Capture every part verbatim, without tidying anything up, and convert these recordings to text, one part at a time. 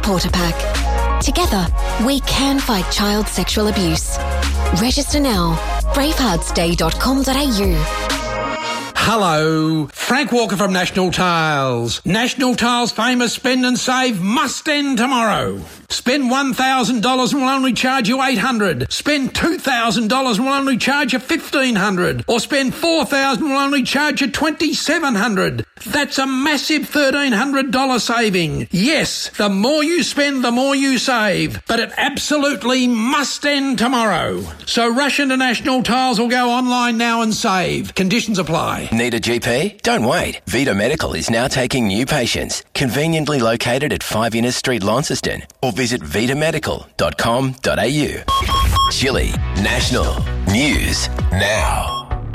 Supporter Pack. Together, we can fight child sexual abuse. Register now. bravehearts day dot com dot a u. Hello, Frank Walker from National Tiles. National Tiles' famous spend and save must end tomorrow. Spend one thousand dollars and we'll only charge you eight hundred dollars. Spend two thousand dollars and we'll only charge you fifteen hundred dollars. Or spend four thousand dollars and we'll only charge you twenty-seven hundred dollars. That's a massive thirteen hundred dollars saving. Yes, the more you spend, the more you save. But it absolutely must end tomorrow. So rush into National Tiles or go online now and save. Conditions apply. Need a G P? Don't wait. Vita Medical is now taking new patients. Conveniently located at five Innes Street, Launceston. Or visit vita medical dot com dot a u. Chile National News Now.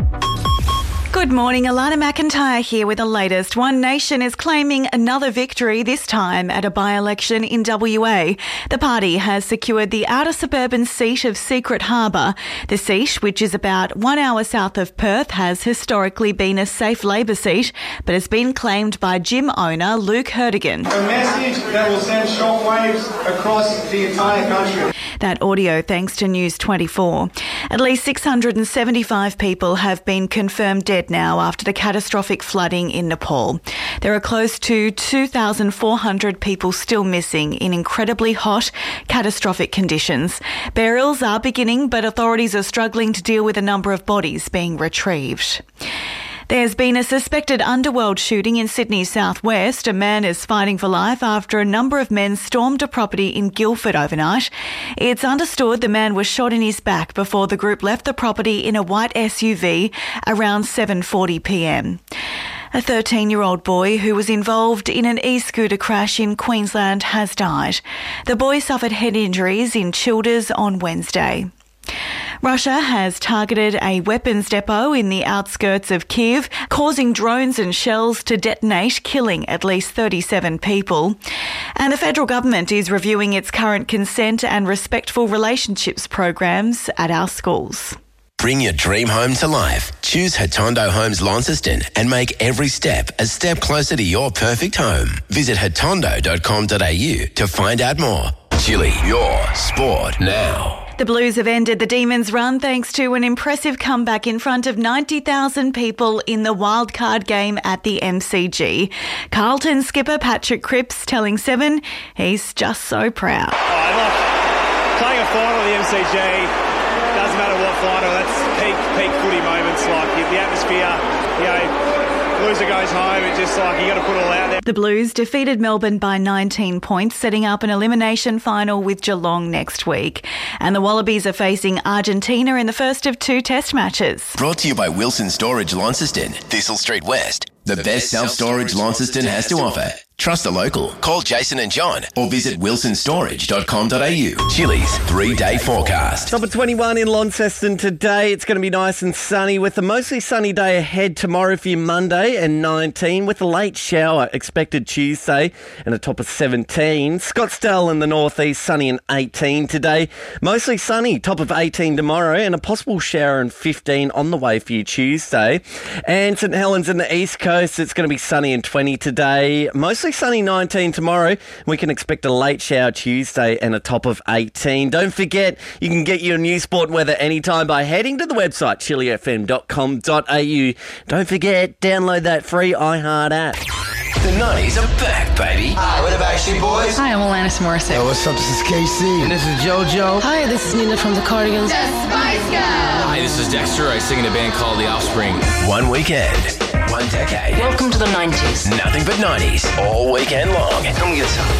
Good morning, Alana McIntyre here with the latest. One Nation is claiming another victory, this time at a by-election in W A. The party has secured the outer suburban seat of Secret Harbour. The seat, which is about one hour south of Perth, has historically been a safe Labor seat, but has been claimed by gym owner Luke Herdigan. A message that will send shockwaves across the entire country. That audio thanks to News twenty-four. At least six hundred seventy-five people have been confirmed dead now after the catastrophic flooding in Nepal. There are close to two thousand four hundred people still missing in incredibly hot, catastrophic conditions. Burials are beginning, but authorities are struggling to deal with a number of bodies being retrieved. There's been a suspected underworld shooting in Sydney's southwest. A man is fighting for life after a number of men stormed a property in Guildford overnight. It's understood the man was shot in his back before the group left the property in a white S U V around seven forty p m. A thirteen-year-old boy who was involved in an e-scooter crash in Queensland has died. The boy suffered head injuries in Childers on Wednesday. Russia has targeted a weapons depot in the outskirts of Kyiv, causing drones and shells to detonate, killing at least thirty-seven people. And the federal government is reviewing its current consent and respectful relationships programs at our schools. Bring your dream home to life. Choose Hatondo Homes Launceston and make every step a step closer to your perfect home. Visit hatondo dot com dot a u to find out more. Chile, your sport now. The Blues have ended the Demons' run thanks to an impressive comeback in front of ninety thousand people in the wildcard game at the M C G. Carlton skipper Patrick Cripps telling Seven he's just so proud. Oh, look, playing a final at the M C G, doesn't matter what final, that's peak, peak footy moments, like the atmosphere, you know, loser goes home, it's just like you got to put it all out there. The Blues defeated Melbourne by nineteen points, setting up an elimination final with Geelong next week. And the Wallabies are facing Argentina in the first of two test matches. Brought to you by Wilson Storage Launceston, Thistle Street West. The, the best self-storage Launceston has to offer. Trust the local. Call Jason and John or visit wilson storage dot com dot a u. Chili's three-day forecast. Top of twenty-one in Launceston today. It's going to be nice and sunny with a mostly sunny day ahead tomorrow for your Monday, and nineteen with a late shower expected Tuesday and a top of seventeen. Scottsdale in the northeast, sunny and eighteen today. Mostly sunny, top of eighteen tomorrow, and a possible shower and fifteen on the way for you Tuesday. And St Helens in the east coast, it's going to be sunny and twenty today. Mostly sunny nineteen tomorrow. We can expect a late shower Tuesday and a top of eighteen. Don't forget, you can get your new sport weather anytime by heading to the website chili f m dot com dot a u. Don't forget, download that free iHeart app. The nineties are back, baby. Hi, what about you boys? Hi, I'm Alanis Morissette. Yo, what's up? This is K C. And this is JoJo. Hi, this is Nina from the Cardigans. The Spice Girls. Hi, this is Dexter. I sing in a band called The Offspring. One weekend, one decade. Welcome to the nineties. Nothing but nineties all weekend long. Come get some.